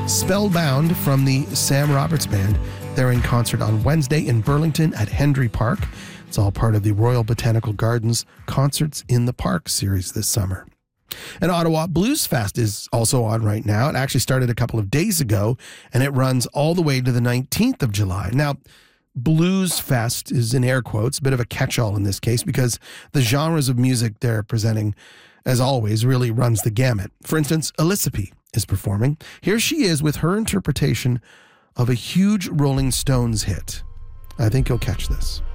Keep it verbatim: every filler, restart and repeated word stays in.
Spellbound from the Sam Roberts Band. They're in concert on Wednesday in Burlington at Hendry Park. It's all part of the Royal Botanical Gardens Concerts in the Park series this summer. And Ottawa Blues Fest is also on right now. It actually started a couple of days ago, and it runs all the way to the nineteenth of July. Now, Blues Fest is in air quotes, a bit of a catch-all in this case, because the genres of music they're presenting, as always, really runs the gamut. For instance, Elisapie is performing. Here she is with her interpretation of a huge Rolling Stones hit. I think you'll catch this.